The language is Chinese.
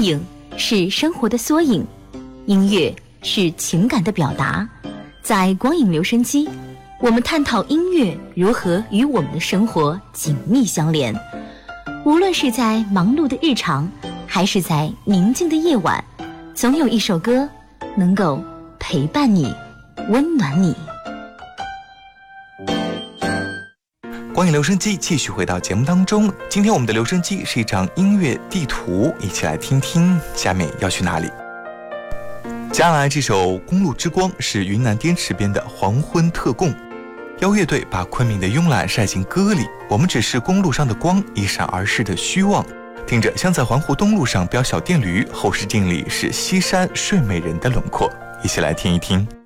影是生活的缩影，音乐是情感的表达。在光影留声机，我们探讨音乐如何与我们的生活紧密相连。无论是在忙碌的日常，还是在宁静的夜晚，总有一首歌能够陪伴你，温暖你。 光影留声机继续回到节目当中，今天我们的留声机是一张音乐地图，一起来听听下面要去哪里。接下来这首《公路之光》是云南滇池边的黄昏特供，邀乐队把昆明的慵懒晒进歌里，我们只是公路上的光，一闪而逝的虚妄。听着像在环湖东路上飙小电驴，后视镜里是西山睡美人的轮廓，一起来听一听。